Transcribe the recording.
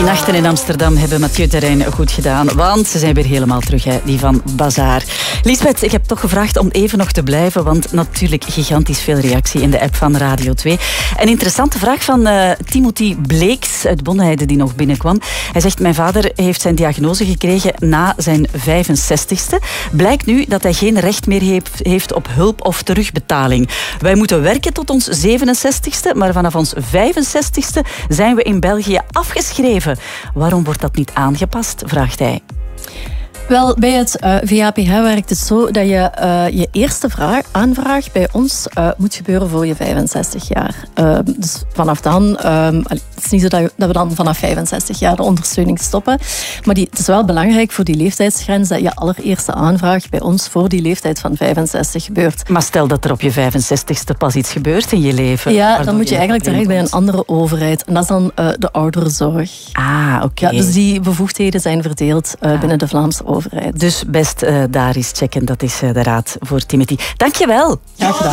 nachten in Amsterdam hebben Mathieu Terrein goed gedaan. Want ze zijn weer helemaal terug, hè, die van Bazaar. Lisbeth, ik heb toch gevraagd om even nog te blijven. Want natuurlijk gigantisch veel reactie in de app van Radio 2. Een interessante vraag van Timothy Bleeks uit Bonheide die nog binnenkwam. Hij zegt, mijn vader heeft zijn diagnose gekregen na zijn 65ste. Blijkt nu dat hij geen recht meer heeft op hulp of terugbetaling. Wij moeten werken tot ons 67ste, maar vanaf ons 65ste zijn we in België afgeschreven. Waarom wordt dat niet aangepast, vraagt hij. Wel, bij het VAPH werkt het zo dat je je eerste aanvraag bij ons moet gebeuren voor je 65 jaar. Dus vanaf dan, het is niet zo dat we dan vanaf 65 jaar de ondersteuning stoppen. Maar het is wel belangrijk voor die leeftijdsgrens dat je allereerste aanvraag bij ons voor die leeftijd van 65 gebeurt. Maar stel dat er op je 65ste pas iets gebeurt in je leven. Ja, dan moet je eigenlijk terecht bij een andere overheid. En dat is dan de ouderenzorg. Ah, oké. Ja, dus die bevoegdheden zijn verdeeld binnen de Vlaamse overheid. Dus best daar eens checken. Dat is de raad voor Timothy. Dank je wel. Graag gedaan.